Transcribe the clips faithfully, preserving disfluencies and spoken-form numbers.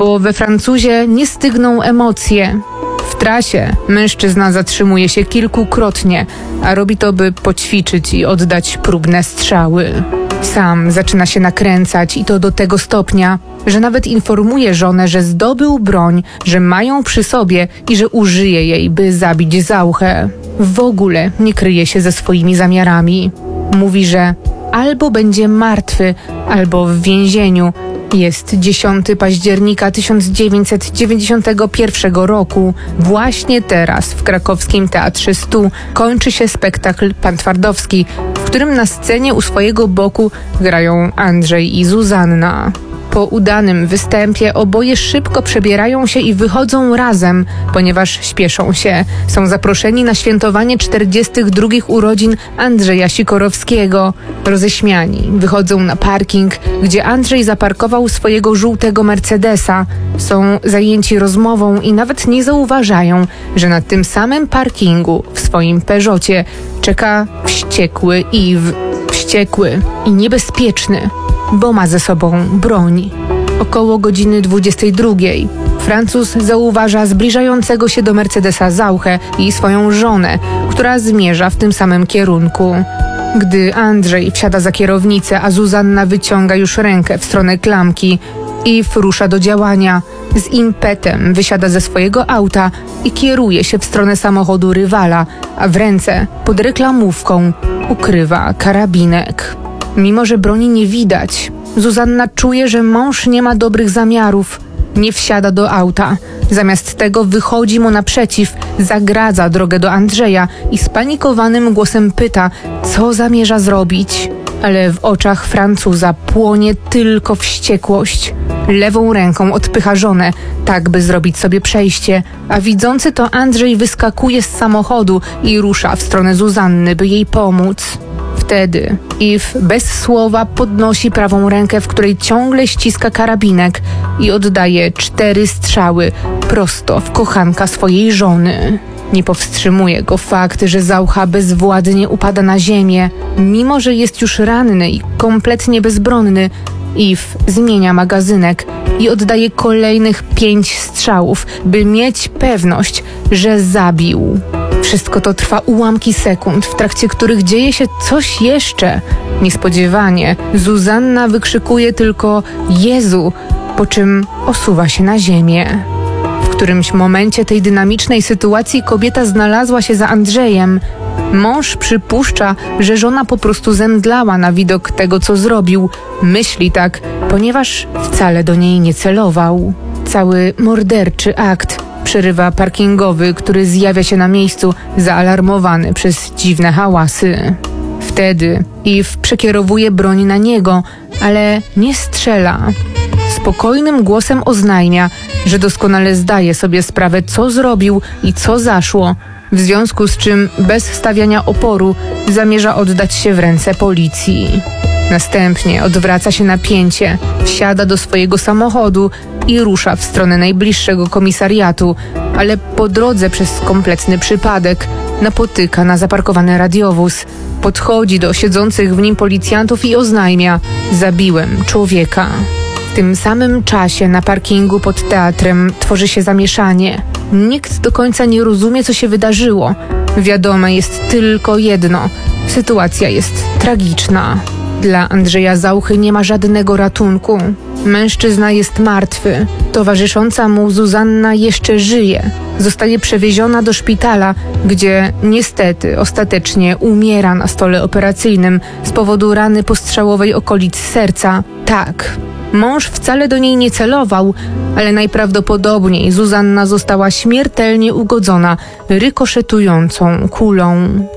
bo we Francuzie nie stygną emocje. W trasie mężczyzna zatrzymuje się kilkukrotnie, a robi to, by poćwiczyć i oddać próbne strzały. Sam zaczyna się nakręcać i to do tego stopnia, że nawet informuje żonę, że zdobył broń, że mają przy sobie i że użyje jej, by zabić Zauchę. W ogóle nie kryje się ze swoimi zamiarami. Mówi, że albo będzie martwy, albo w więzieniu. Jest dziesiątego października tysiąc dziewięćset dziewięćdziesiątego pierwszego roku. Właśnie teraz w krakowskim Teatrze Stu kończy się spektakl Pan Twardowski, w którym na scenie u swojego boku grają Andrzej i Zuzanna. Po udanym występie oboje szybko przebierają się i wychodzą razem, ponieważ śpieszą się. Są zaproszeni na świętowanie czterdziestych drugich urodzin Andrzeja Sikorowskiego. Roześmiani wychodzą na parking, gdzie Andrzej zaparkował swojego żółtego Mercedesa. Są zajęci rozmową i nawet nie zauważają, że na tym samym parkingu w swoim Peugeocie czeka wściekły Yves. Wściekły i niebezpieczny, bo ma ze sobą broń. Około godziny dwudziestej drugiej Francuz zauważa zbliżającego się do Mercedesa Zauchę i swoją żonę, która zmierza w tym samym kierunku. Gdy Andrzej wsiada za kierownicę, a Zuzanna wyciąga już rękę w stronę klamki, Yves rusza do działania. Z impetem wysiada ze swojego auta i kieruje się w stronę samochodu rywala, a w ręce pod reklamówką ukrywa karabinek. Mimo że broni nie widać, Zuzanna czuje, że mąż nie ma dobrych zamiarów. Nie wsiada do auta. Zamiast tego wychodzi mu naprzeciw, zagradza drogę do Andrzeja i spanikowanym głosem pyta, co zamierza zrobić. Ale w oczach Francuza płonie tylko wściekłość. Lewą ręką odpycha żonę, tak by zrobić sobie przejście, a widzący to Andrzej wyskakuje z samochodu i rusza w stronę Zuzanny, by jej pomóc. Wtedy Yves bez słowa podnosi prawą rękę, w której ciągle ściska karabinek i oddaje cztery strzały prosto w kochanka swojej żony. Nie powstrzymuje go fakt, że Zaucha bezwładnie upada na ziemię. Mimo że jest już ranny i kompletnie bezbronny, Yves zmienia magazynek i oddaje kolejnych pięć strzałów, by mieć pewność, że zabił. Wszystko to trwa ułamki sekund, w trakcie których dzieje się coś jeszcze. Niespodziewanie Zuzanna wykrzykuje tylko Jezu, po czym osuwa się na ziemię. W którymś momencie tej dynamicznej sytuacji kobieta znalazła się za Andrzejem. Mąż przypuszcza, że żona po prostu zemdlała na widok tego, co zrobił. Myśli tak, ponieważ wcale do niej nie celował. Cały morderczy akt przerywa parkingowy, który zjawia się na miejscu zaalarmowany przez dziwne hałasy. Wtedy Yves przekierowuje broń na niego, ale nie strzela. Spokojnym głosem oznajmia, że doskonale zdaje sobie sprawę, co zrobił i co zaszło, w związku z czym bez stawiania oporu zamierza oddać się w ręce policji. Następnie odwraca się na pięcie, wsiada do swojego samochodu i rusza w stronę najbliższego komisariatu, ale po drodze przez kompletny przypadek napotyka na zaparkowany radiowóz. Podchodzi do siedzących w nim policjantów i oznajmia: zabiłem człowieka. W tym samym czasie na parkingu pod teatrem tworzy się zamieszanie. Nikt do końca nie rozumie, co się wydarzyło. Wiadome jest tylko jedno: sytuacja jest tragiczna. Dla Andrzeja Zauchy nie ma żadnego ratunku. Mężczyzna jest martwy. Towarzysząca mu Zuzanna jeszcze żyje. Zostaje przewieziona do szpitala, gdzie niestety ostatecznie umiera na stole operacyjnym z powodu rany postrzałowej okolic serca. Tak, mąż wcale do niej nie celował, ale najprawdopodobniej Zuzanna została śmiertelnie ugodzona rykoszetującą kulą.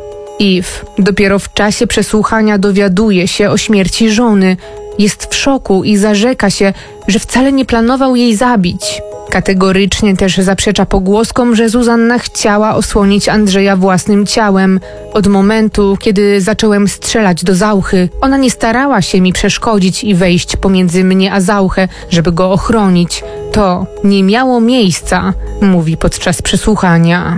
Yves dopiero w czasie przesłuchania dowiaduje się o śmierci żony. Jest w szoku i zarzeka się, że wcale nie planował jej zabić. Kategorycznie też zaprzecza pogłoskom, że Zuzanna chciała osłonić Andrzeja własnym ciałem. Od momentu, kiedy zacząłem strzelać do Zauchy, ona nie starała się mi przeszkodzić i wejść pomiędzy mnie a Zauchę, żeby go ochronić. To nie miało miejsca, mówi podczas przesłuchania.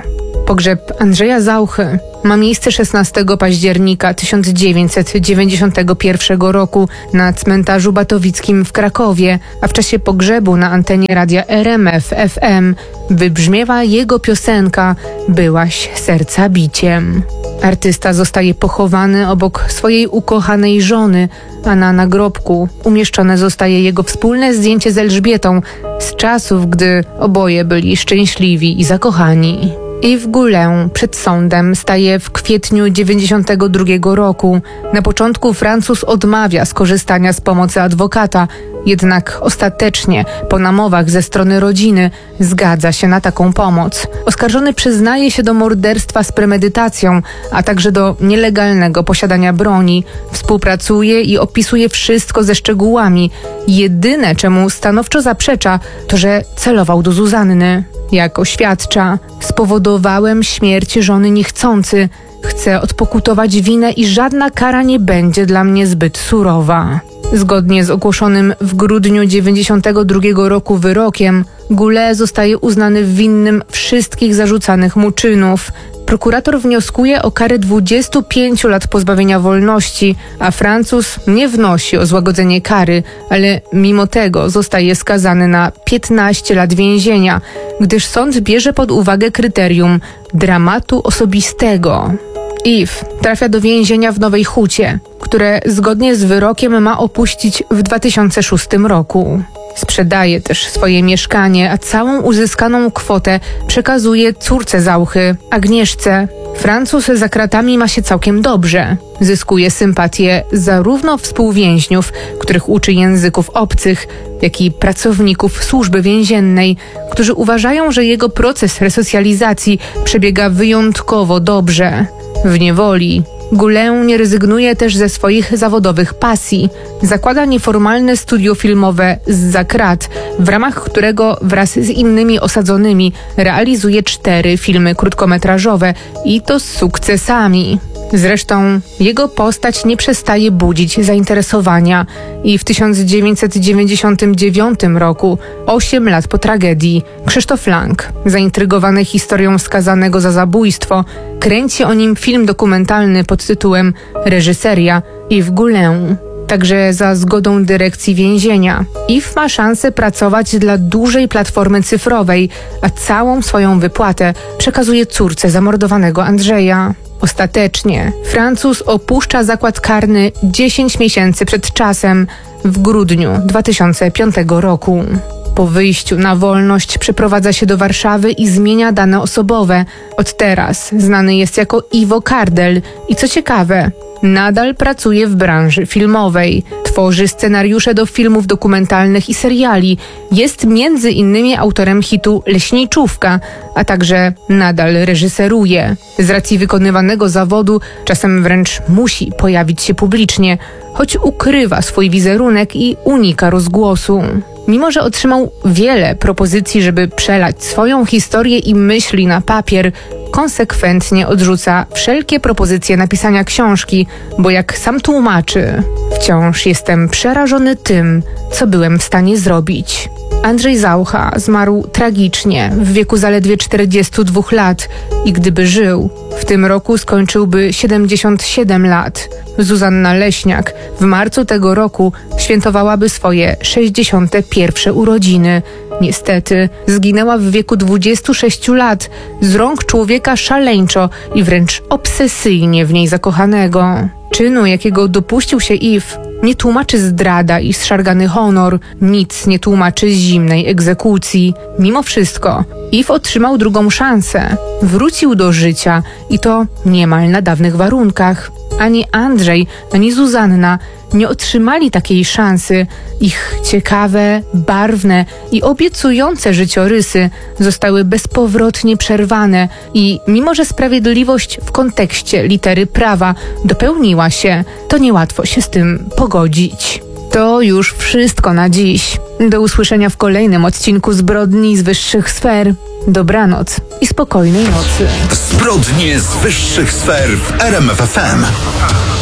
Pogrzeb Andrzeja Zauchy ma miejsce szesnastego października tysiąc dziewięćset dziewięćdziesiątego pierwszego roku na cmentarzu Batowickim w Krakowie, a w czasie pogrzebu na antenie radia R M F F M wybrzmiewa jego piosenka „Byłaś serca biciem”. Artysta zostaje pochowany obok swojej ukochanej żony, a na nagrobku umieszczone zostaje jego wspólne zdjęcie z Elżbietą z czasów, gdy oboje byli szczęśliwi i zakochani. Yves Goulet przed sądem staje w kwietniu dziewięćdziesiątego drugiego roku. Na początku Francuz odmawia skorzystania z pomocy adwokata, jednak ostatecznie, po namowach ze strony rodziny, zgadza się na taką pomoc. Oskarżony przyznaje się do morderstwa z premedytacją, a także do nielegalnego posiadania broni. Współpracuje i opisuje wszystko ze szczegółami. Jedyne, czemu stanowczo zaprzecza, to że celował do Zuzanny. Jak oświadcza: spowodowałem śmierć żony niechcący. Chcę odpokutować winę i żadna kara nie będzie dla mnie zbyt surowa. Zgodnie z ogłoszonym w grudniu dziewięćdziesiątego drugiego roku wyrokiem, Goulet zostaje uznany winnym wszystkich zarzucanych mu czynów. Prokurator wnioskuje o karę dwudziestu pięciu lat pozbawienia wolności, a Francuz nie wnosi o złagodzenie kary, ale mimo tego zostaje skazany na piętnaście lat więzienia, gdyż sąd bierze pod uwagę kryterium dramatu osobistego. Yves trafia do więzienia w Nowej Hucie, które zgodnie z wyrokiem ma opuścić w dwa tysiące szóstym roku. Sprzedaje też swoje mieszkanie, a całą uzyskaną kwotę przekazuje córce Zauchy, Agnieszce. Francuz za kratami ma się całkiem dobrze. Zyskuje sympatię zarówno współwięźniów, których uczy języków obcych, jak i pracowników służby więziennej, którzy uważają, że jego proces resocjalizacji przebiega wyjątkowo dobrze. W niewoli Goulet nie rezygnuje też ze swoich zawodowych pasji. Zakłada nieformalne studio filmowe Zza krat, w ramach którego wraz z innymi osadzonymi realizuje cztery filmy krótkometrażowe i to z sukcesami. Zresztą jego postać nie przestaje budzić zainteresowania i w tysiąc dziewięćset dziewięćdziesiątym dziewiątym roku, osiem lat po tragedii, Krzysztof Lang, zaintrygowany historią skazanego za zabójstwo, kręci o nim film dokumentalny pod tytułem Reżyseria Yves Goulet. Także za zgodą dyrekcji więzienia. Yves ma szansę pracować dla dużej platformy cyfrowej, a całą swoją wypłatę przekazuje córce zamordowanego Andrzeja. Ostatecznie Francuz opuszcza zakład karny dziesięć miesięcy przed czasem, w grudniu dwa tysiące piątego roku. Po wyjściu na wolność przeprowadza się do Warszawy i zmienia dane osobowe. Od teraz znany jest jako Iwo Kardel i co ciekawe, nadal pracuje w branży filmowej. Tworzy scenariusze do filmów dokumentalnych i seriali. Jest między innymi autorem hitu Leśniczówka, a także nadal reżyseruje. Z racji wykonywanego zawodu czasem wręcz musi pojawić się publicznie, choć ukrywa swój wizerunek i unika rozgłosu. Mimo że otrzymał wiele propozycji, żeby przelać swoją historię i myśli na papier, konsekwentnie odrzuca wszelkie propozycje napisania książki, bo jak sam tłumaczy, wciąż jestem przerażony tym, co byłem w stanie zrobić. Andrzej Zaucha zmarł tragicznie w wieku zaledwie czterdziestu dwóch lat i gdyby żył, w tym roku skończyłby siedemdziesiąt siedem lat. Zuzanna Leśniak w marcu tego roku świętowałaby swoje sześćdziesiąte pierwsze urodziny. Niestety zginęła w wieku dwudziestu sześciu lat z rąk człowieka szaleńczo i wręcz obsesyjnie w niej zakochanego. Czynu, jakiego dopuścił się Yves, nie tłumaczy zdrada i zszargany honor, nic nie tłumaczy zimnej egzekucji. Mimo wszystko Yves otrzymał drugą szansę. Wrócił do życia i to niemal na dawnych warunkach. Ani Andrzej, ani Zuzanna nie otrzymali takiej szansy. Ich ciekawe, barwne i obiecujące życiorysy zostały bezpowrotnie przerwane i mimo że sprawiedliwość w kontekście litery prawa dopełniła się, to niełatwo się z tym pogodzić. To już wszystko na dziś. Do usłyszenia w kolejnym odcinku Zbrodni z wyższych sfer. Dobranoc i spokojnej nocy. Zbrodnie z wyższych sfer w R M F F M.